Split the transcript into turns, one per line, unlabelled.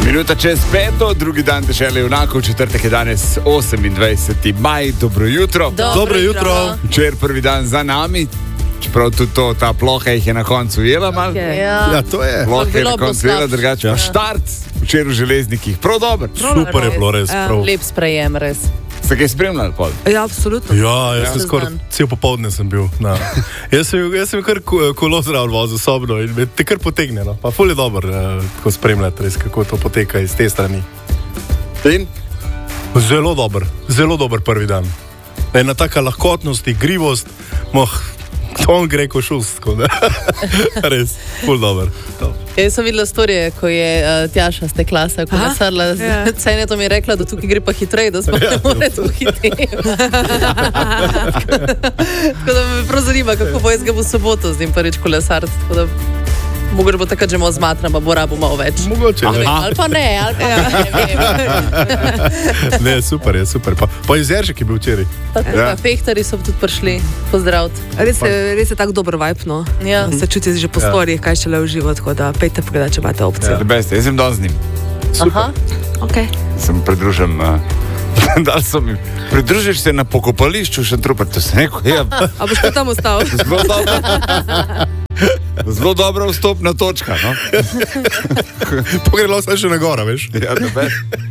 Minuta čez 5, drugi dan dežele junakov, četrtek je danes 28. maj, dobro jutro.
Dobro jutro.
Včeraj prvi dan za nami, čeprav tudi ta ploha jih je na koncu ujela malo.
Ja, to je.
Ploha je na koncu ujela, drugače. Štart včeraj v železnikih, prav dober.
Super je bilo res.
Lep sprejem, res.
Ste kaj spremljali, Pol?
Ja, absolutno.
Ja, jaz sem skoraj cel popoldne sem bil. Jaz sem kar kolo zraven vozil sobno in me te kar potegne. No. Pa ful je dober, ko spremljate res, kako to poteka iz te strani.
In?
Zelo dober prvi dan. Ena taka lahkotnost, igrivost, on gre ko šustko, ne? Res, ful dober.
Jaz sem videla storije, ko je Tjaša z te klase kolesarila z Cenetom je rekla, da tukaj gre pa hitreje, da smo ne more to hitreje. Tako da me prav zanima, kako bo jaz ga v soboto z njim prvič kolesariti. Tako da mogoče bo takrat že malo zmatran, pa bo rabo malo več.
Mogoče, ne.
Ali pa ne, ne vem.
Ne, super je. Pa Jezeršek je bil včeraj.
Fehtari so tudi prišli pozdraviti.
Res je tak dober vibe, no.
Ja.
Se čuti že po storijih, kaj še le uživo, tako da pejte pogledati, če imate opcijo.
Jaz sem dal z njim.
Aha.
Okay.
Sem pridružen. Pridružiš se na pokopališču Šentrupert, to se neko je.
A boš pa tam ostal?
Zelo dobra vstopna točka, no?
Pogrelo se še na gora, veš?
Ja,